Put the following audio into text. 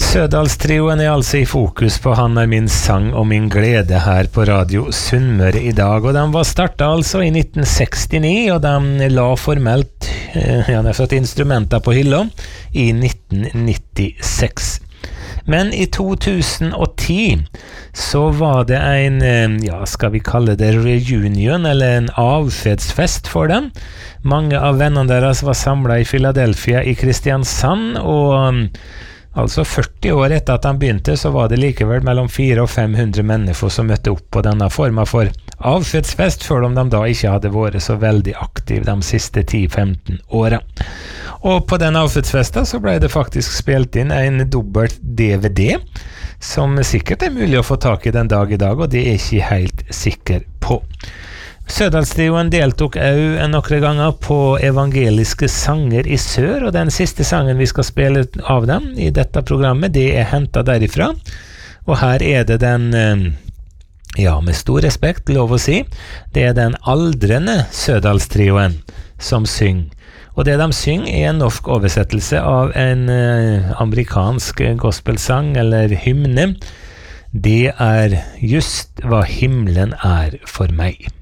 Sødalstrioen altså i fokus på Han min sang og min glede her på Radio Sunnmøre i dag, og de var startet altså i 1969, og de la formelt instrumenter på hylla i 1996. Men i 2010 så var det en, skal vi kalle det reunion, eller en avskjedsfest for dem. Mange av vennene deres var samlet i Philadelphia i Kristiansand, og altså 40 år etter at de begynte, så var det likevel mellom 400 og 500 mennesker som møtte opp på denne formen for avskjedsfest, selv om de da ikke hadde vært så veldig aktive de siste 10-15 årene. Og på den avskjedsfesten så ble det faktisk spilt inn en dobbelt DVD, som sikkert er mulig å få tak i den dag i dag, og det er jeg ikke helt sikker på. Sødalstrioen deltok også noen ganger på evangeliske sanger i sør, og den siste sangen vi skal spille av dem i dette programmet, det er hentet derifra. Og her er det den, med stor respekt, lov å si, det er den aldrende Sødalstrioen som synger. Og det de synger er en norsk oversettelse av en amerikansk gospelsang eller hymne. Det er just hva himmelen er for meg.